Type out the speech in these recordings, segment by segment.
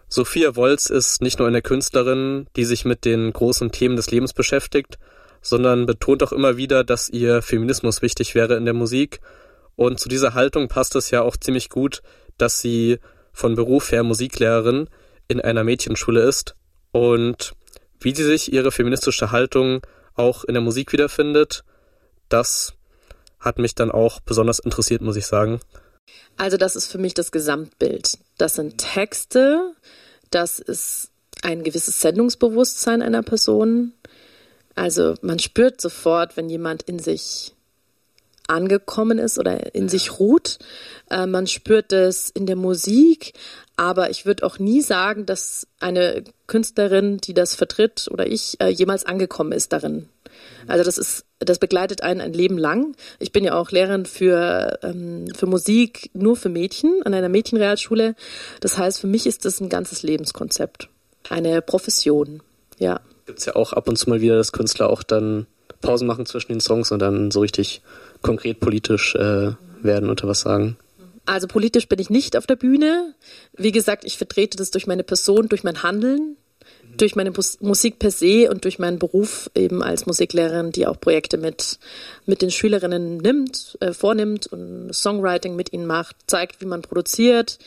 Sophia Wolz ist nicht nur eine Künstlerin, die sich mit den großen Themen des Lebens beschäftigt, sondern betont auch immer wieder, dass ihr Feminismus wichtig wäre in der Musik. Und zu dieser Haltung passt es ja auch ziemlich gut, dass sie von Beruf her Musiklehrerin in einer Mädchenschule ist. Und wie sie sich ihre feministische Haltung auch in der Musik wiederfindet, das hat mich dann auch besonders interessiert, muss ich sagen. Also das ist für mich das Gesamtbild. Das sind Texte, das ist ein gewisses Sendungsbewusstsein einer Person. Also man spürt sofort, wenn jemand in sich angekommen ist oder in sich ruht. Man spürt es in der Musik, aber ich würde auch nie sagen, dass eine Künstlerin, die das vertritt oder ich, jemals angekommen ist darin. Also das begleitet einen ein Leben lang. Ich bin ja auch Lehrerin für Musik nur für Mädchen an einer Mädchenrealschule. Das heißt, für mich ist das ein ganzes Lebenskonzept, eine Profession, ja. Gibt es ja auch ab und zu mal wieder, dass Künstler auch dann Pausen machen zwischen den Songs und dann so richtig konkret politisch werden oder was sagen? Also politisch bin ich nicht auf der Bühne. Wie gesagt, ich vertrete das durch meine Person, durch mein Handeln, durch meine Musik per se und durch meinen Beruf eben als Musiklehrerin, die auch Projekte mit den Schülerinnen vornimmt und Songwriting mit ihnen macht, zeigt, wie man produziert,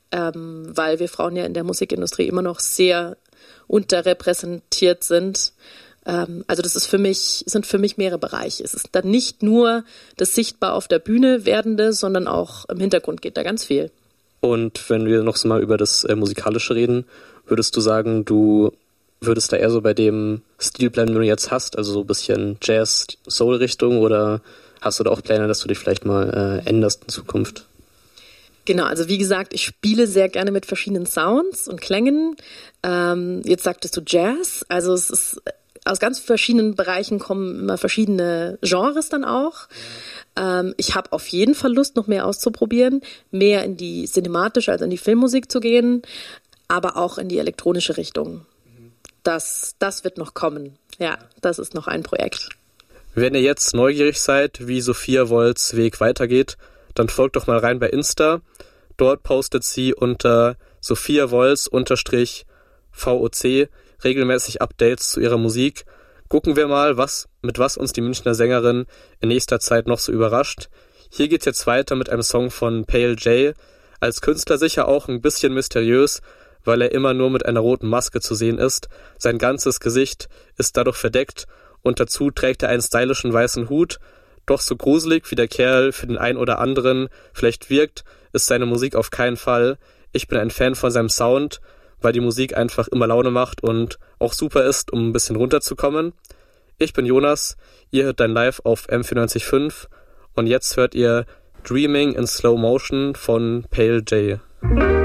weil wir Frauen ja in der Musikindustrie immer noch sehr unterrepräsentiert sind. Also das sind für mich mehrere Bereiche. Es ist dann nicht nur das sichtbar auf der Bühne werdende, sondern auch im Hintergrund geht da ganz viel. Und wenn wir noch so mal über das Musikalische reden, würdest du sagen, du würdest da eher so bei dem Stil bleiben, den du jetzt hast, also so ein bisschen Jazz-Soul-Richtung, oder hast du da auch Pläne, dass du dich vielleicht mal änderst in Zukunft? Genau, also wie gesagt, ich spiele sehr gerne mit verschiedenen Sounds und Klängen. Jetzt sagtest du Jazz, also es ist aus ganz verschiedenen Bereichen kommen immer verschiedene Genres dann auch. Ich habe auf jeden Fall Lust, noch mehr auszuprobieren, mehr in die cinematische, also in die Filmmusik zu gehen, aber auch in die elektronische Richtung. Das wird noch kommen. Ja, das ist noch ein Projekt. Wenn ihr jetzt neugierig seid, wie Sophia Wolz' Weg weitergeht, dann folgt doch mal rein bei Insta. Dort postet sie unter Sophia Wolz_VOC regelmäßig Updates zu ihrer Musik. Gucken wir mal, mit was uns die Münchner Sängerin in nächster Zeit noch so überrascht. Hier geht's jetzt weiter mit einem Song von Pale J. Als Künstler sicher auch ein bisschen mysteriös, weil er immer nur mit einer roten Maske zu sehen ist. Sein ganzes Gesicht ist dadurch verdeckt und dazu trägt er einen stylischen weißen Hut. Doch so gruselig wie der Kerl für den einen oder anderen vielleicht wirkt, ist seine Musik auf keinen Fall. Ich bin ein Fan von seinem Sound, weil die Musik einfach immer Laune macht und auch super ist, um ein bisschen runterzukommen. Ich bin Jonas, ihr hört dann live auf M94.5 und jetzt hört ihr Dreaming in Slow Motion von Pale J.